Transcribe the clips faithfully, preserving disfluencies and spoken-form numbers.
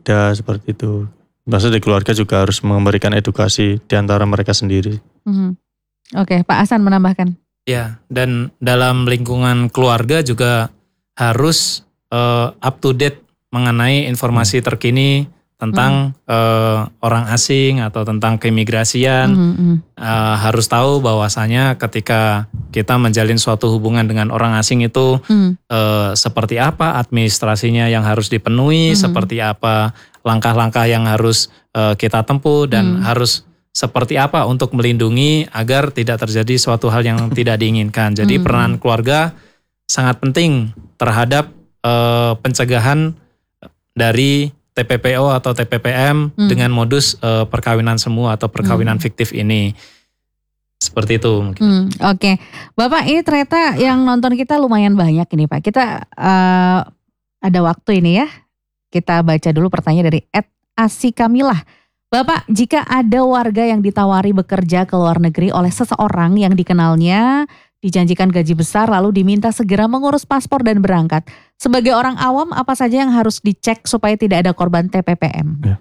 tidak seperti itu. Maksudnya keluarga juga harus memberikan edukasi di antara mereka sendiri. Mm-hmm. Oke, Pak Hasan menambahkan. Ya, dan dalam lingkungan keluarga juga harus uh, up to date mengenai informasi hmm. terkini tentang hmm. uh, orang asing atau tentang keimigrasian. Hmm, hmm. Uh, harus tahu bahwasanya ketika kita menjalin suatu hubungan dengan orang asing itu hmm. uh, seperti apa administrasinya yang harus dipenuhi, hmm. seperti apa langkah-langkah yang harus uh, kita tempuh dan hmm. harus seperti apa untuk melindungi agar tidak terjadi suatu hal yang tidak diinginkan. Jadi hmm. peran keluarga sangat penting terhadap uh, pencegahan dari T P P O atau T P P M hmm. dengan modus uh, perkawinan semu atau perkawinan hmm. fiktif ini. Seperti itu mungkin. Hmm, Oke, okay. Bapak ini ternyata yang nonton kita lumayan banyak ini Pak. Kita uh, ada waktu ini ya. Kita baca dulu pertanyaan dari et asikamilah. Bapak, jika ada warga yang ditawari bekerja ke luar negeri oleh seseorang yang dikenalnya, dijanjikan gaji besar lalu diminta segera mengurus paspor dan berangkat. Sebagai orang awam apa saja yang harus dicek supaya tidak ada korban T P P M? Ya.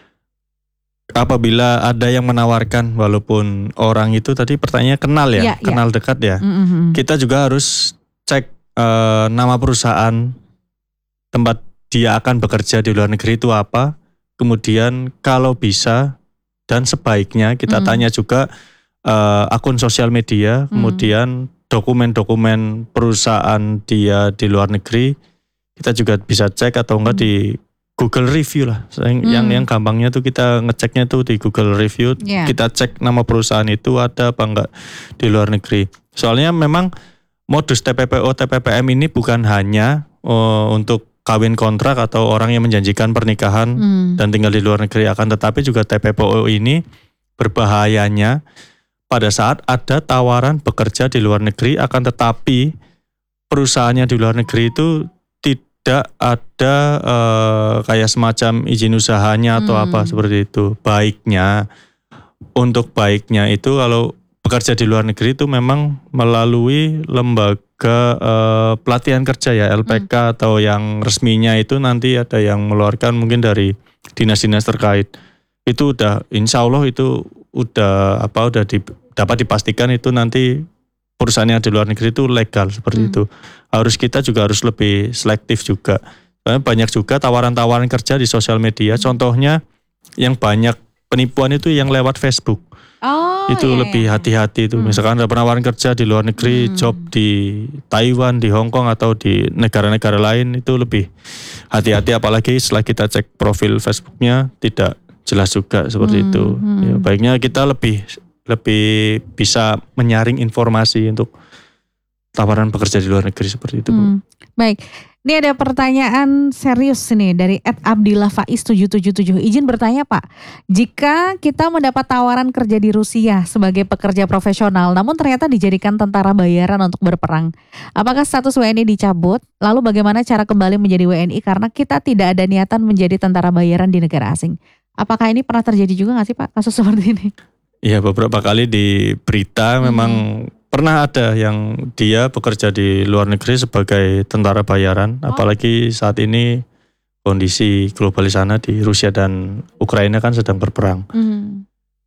Apabila ada yang menawarkan walaupun orang itu tadi pertanyaannya kenal ya, ya kenal ya. dekat ya. Mm-hmm. Kita juga harus cek uh, nama perusahaan tempat dia akan bekerja di luar negeri itu apa. Kemudian kalau bisa dan sebaiknya kita mm. tanya juga uh, akun sosial media, mm. kemudian dokumen-dokumen perusahaan dia di luar negeri. Kita juga bisa cek atau enggak mm. di Google Review lah. Yang, mm. yang yang gampangnya tuh kita ngeceknya tuh di Google Review. Yeah. Kita cek nama perusahaan itu ada apa enggak di luar negeri. Soalnya memang modus T P P O T P P M ini bukan hanya uh, untuk kawin kontrak atau orang yang menjanjikan pernikahan hmm. dan tinggal di luar negeri, akan tetapi juga T P P O ini berbahayanya pada saat ada tawaran bekerja di luar negeri, akan tetapi perusahaannya di luar negeri itu tidak ada eh, kayak semacam izin usahanya atau hmm. apa seperti itu. Baiknya, untuk baiknya itu kalau bekerja di luar negeri itu memang melalui lembaga ke uh, pelatihan kerja ya L P K hmm. atau yang resminya itu nanti ada yang mengeluarkan mungkin dari dinas-dinas terkait. Itu udah insya Allah itu udah apa udah di, dapat dipastikan itu nanti perusahaannya di luar negeri itu legal seperti hmm. itu. Harus kita juga harus lebih selektif juga. Karena banyak juga tawaran-tawaran kerja di sosial media. Hmm. Contohnya yang banyak penipuan itu yang lewat Facebook. Oh, itu iya, lebih iya. hati-hati itu. Hmm. Misalkan ada penawaran kerja di luar negeri, hmm. job di Taiwan, di Hong Kong atau di negara-negara lain, itu lebih hati-hati. Apalagi setelah kita cek profil Facebooknya tidak jelas juga seperti hmm. itu. Hmm. Ya, baiknya kita lebih lebih bisa menyaring informasi untuk tawaran bekerja di luar negeri seperti itu. Hmm. Baik. Ini ada pertanyaan serius nih dari et abdillah faiz tujuh tujuh tujuh. Izin bertanya Pak, jika kita mendapat tawaran kerja di Rusia sebagai pekerja profesional namun ternyata dijadikan tentara bayaran untuk berperang, apakah status W N I dicabut? Lalu bagaimana cara kembali menjadi W N I karena kita tidak ada niatan menjadi tentara bayaran di negara asing? Apakah ini pernah terjadi juga gak sih Pak kasus seperti ini? Iya, beberapa kali di berita hmm. memang pernah ada yang dia bekerja di luar negeri sebagai tentara bayaran, oh. apalagi saat ini kondisi global di sana di Rusia dan Ukraina kan sedang berperang. Mm.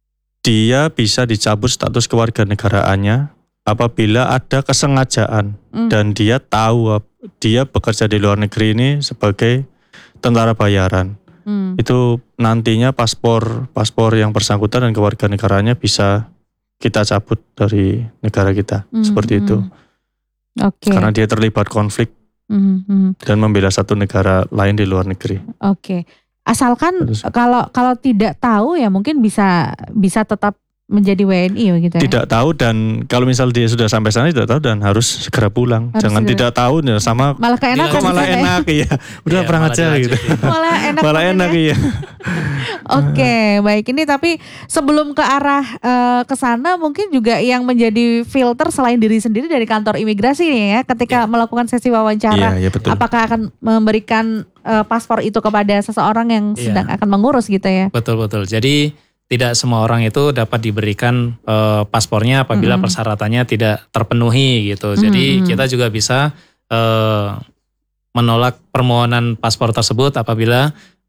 Dia bisa dicabut status kewarganegaraannya apabila ada kesengajaan mm. dan dia tahu dia bekerja di luar negeri ini sebagai tentara bayaran. Mm. Itu nantinya paspor paspor yang bersangkutan dan kewarganegaraannya bisa kita cabut dari negara kita, mm-hmm. seperti itu. Oke. Okay. Karena dia terlibat konflik mm-hmm. dan membela satu negara lain di luar negeri. Oke. Okay. Asalkan Terus. kalau kalau tidak tahu ya mungkin bisa bisa tetap menjadi W N I gitu ya. Tidak tahu dan kalau misal dia sudah sampai sana tidak tahu dan harus segera pulang. Harus Jangan segera. tidak tahu ya sama malah keenakan. Kok malah enak ya. Udah ya, perang aja gitu. Malah enak. malah enak ya. Iya. Oke, okay, baik ini tapi sebelum ke arah uh, ke sana mungkin juga yang menjadi filter selain diri sendiri dari kantor imigrasi nih ya ketika ya. melakukan sesi wawancara. Ya, ya, betul. Apakah akan memberikan uh, paspor itu kepada seseorang yang ya. sedang akan mengurus gitu ya. Betul betul. Jadi tidak semua orang itu dapat diberikan uh, paspornya apabila mm-hmm. persyaratannya tidak terpenuhi gitu. Jadi mm-hmm. kita juga bisa uh, menolak permohonan paspor tersebut apabila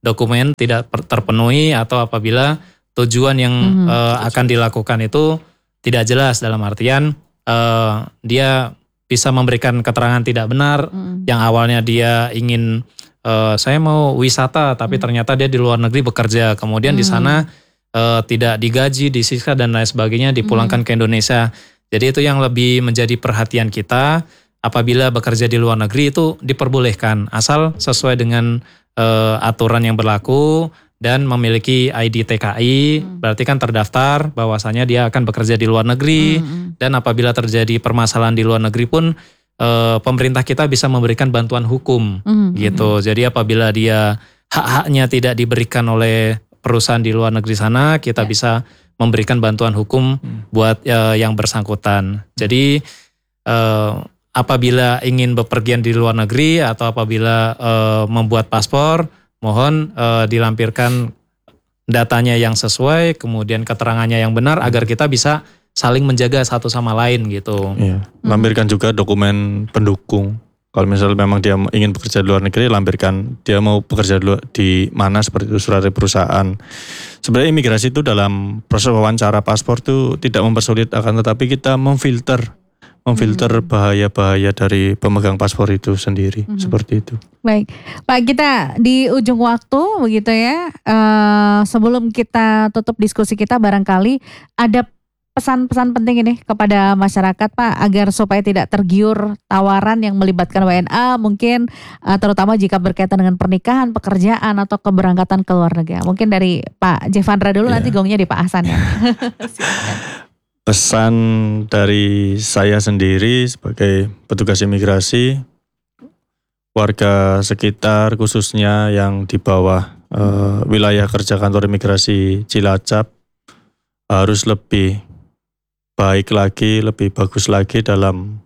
dokumen tidak terpenuhi atau apabila tujuan yang hmm. uh, akan dilakukan itu tidak jelas, dalam artian uh, dia bisa memberikan keterangan tidak benar, hmm. yang awalnya dia ingin uh, saya mau wisata tapi hmm. ternyata dia di luar negeri bekerja, kemudian hmm. di sana uh, tidak digaji, disiksa dan lain sebagainya, dipulangkan hmm. ke Indonesia. Jadi itu yang lebih menjadi perhatian kita. Apabila bekerja di luar negeri itu diperbolehkan asal sesuai dengan uh, aturan yang berlaku dan memiliki I D T K I, hmm. berarti kan terdaftar bahwasanya dia akan bekerja di luar negeri, hmm. dan apabila terjadi permasalahan di luar negeri pun uh, pemerintah kita bisa memberikan bantuan hukum hmm. gitu. Jadi apabila dia hak-haknya tidak diberikan oleh perusahaan di luar negeri sana, kita yeah. bisa memberikan bantuan hukum hmm. buat uh, yang bersangkutan. Jadi uh, apabila ingin bepergian di luar negeri atau apabila uh, membuat paspor, mohon uh, dilampirkan datanya yang sesuai, kemudian keterangannya yang benar agar kita bisa saling menjaga satu sama lain gitu. Iya. Lampirkan juga dokumen pendukung. Kalau misalnya memang dia ingin bekerja di luar negeri, lampirkan dia mau bekerja di mana, seperti itu, surat dari perusahaan. Sebenarnya imigrasi itu dalam proses wawancara paspor itu tidak mempersulit, akan tetapi kita memfilter memfilter hmm. bahaya-bahaya dari pemegang paspor itu sendiri, hmm. seperti itu. Baik, Pak, kita di ujung waktu begitu ya. Uh, sebelum kita tutup diskusi kita, barangkali ada pesan-pesan penting ini kepada masyarakat, Pak, agar supaya tidak tergiur tawaran yang melibatkan W N A, mungkin uh, terutama jika berkaitan dengan pernikahan, pekerjaan atau keberangkatan ke luar negeri. Mungkin dari Pak Jevandra dulu, yeah. nanti gongnya di Pak Ahsan ya. Pesan dari saya sendiri sebagai petugas imigrasi, warga sekitar khususnya yang di bawah uh, wilayah kerja kantor imigrasi Cilacap harus lebih baik lagi, lebih bagus lagi dalam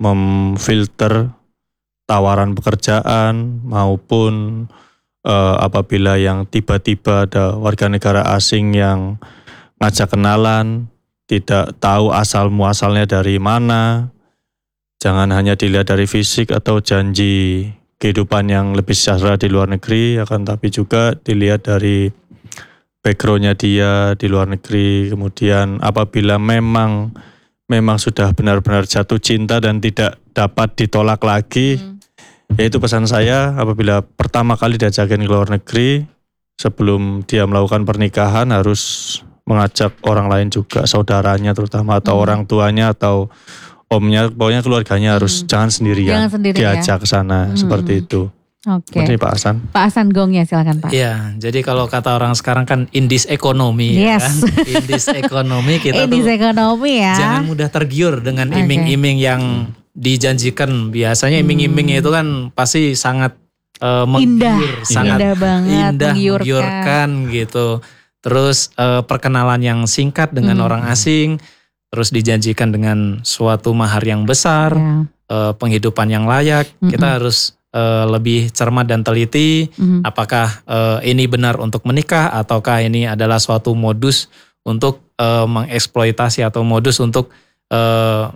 memfilter tawaran pekerjaan maupun uh, apabila yang tiba-tiba ada warga negara asing yang ngajak kenalan, tidak tahu asal muasalnya dari mana. Jangan hanya dilihat dari fisik atau janji kehidupan yang lebih sejahtera di luar negeri, akan tapi juga dilihat dari backgroundnya dia di luar negeri. Kemudian apabila memang memang sudah benar-benar jatuh cinta dan tidak dapat ditolak lagi, hmm. yaitu pesan saya, apabila pertama kali diajakin ke luar negeri, sebelum dia melakukan pernikahan harus mengajak orang lain juga, saudaranya terutama atau hmm. orang tuanya atau omnya, pokoknya keluarganya harus hmm. jangan sendirian, jangan sendiri, diajak ya? ke sana, hmm. seperti itu. Oke. Okay. Pak Ahsan. Pak Ahsan gongnya silakan Pak. Iya, jadi kalau kata orang sekarang kan indis ekonomi, yes. ya kan? Indis ekonomi kita indis tuh ekonomi ya. Jangan mudah tergiur dengan okay. iming-iming yang dijanjikan. Biasanya iming-imingnya itu kan pasti sangat uh, menggiur, sangat indah banget, indah, menggiurkan gitu. Terus uh, perkenalan yang singkat dengan hmm. orang asing, terus dijanjikan dengan suatu mahar yang besar, yeah. uh, penghidupan yang layak. Mm-hmm. Kita harus uh, lebih cermat dan teliti, mm-hmm. apakah uh, ini benar untuk menikah ataukah ini adalah suatu modus untuk uh, mengeksploitasi atau modus untuk uh,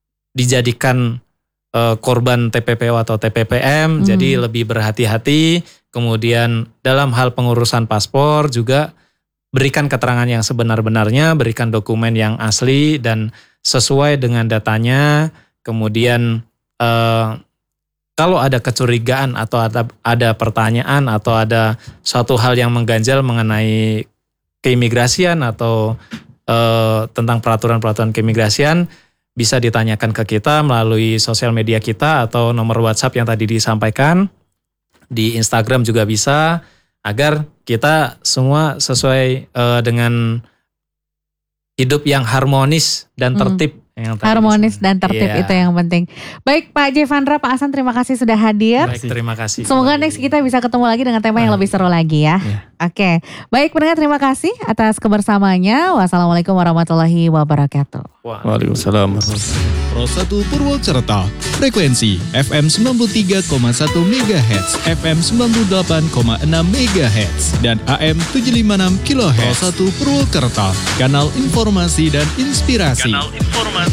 dijadikan uh, korban T P P O atau T P P M. Mm-hmm. Jadi lebih berhati-hati. Kemudian dalam hal pengurusan paspor juga berikan keterangan yang sebenar-benarnya, berikan dokumen yang asli dan sesuai dengan datanya. Kemudian eh, kalau ada kecurigaan atau ada, ada pertanyaan atau ada suatu hal yang mengganjal mengenai keimigrasian atau eh, tentang peraturan-peraturan keimigrasian, bisa ditanyakan ke kita melalui sosial media kita atau nomor WhatsApp yang tadi disampaikan. Di Instagram juga bisa, agar kita semua sesuai uh, dengan hidup yang harmonis dan tertib. Hmm. Yang harmonis dan tertib, yeah. itu yang penting. Baik Pak Jevandra, Pak Ahsan, terima kasih sudah hadir. Baik, terima kasih. Semoga next kita bisa ketemu lagi dengan tema yang lebih seru lagi ya. Yeah. Oke, baik pendengar, terima kasih atas kebersamanya. Wassalamualaikum warahmatullahi wabarakatuh. Waalaikumsalam. Pro satu Purwokerto, frekuensi F M sembilan puluh tiga koma satu megahertz, F M sembilan puluh delapan koma enam megahertz, dan A M tujuh lima enam kilohertz. Pro satu Purwokerto, kanal informasi dan inspirasi. Kanal informasi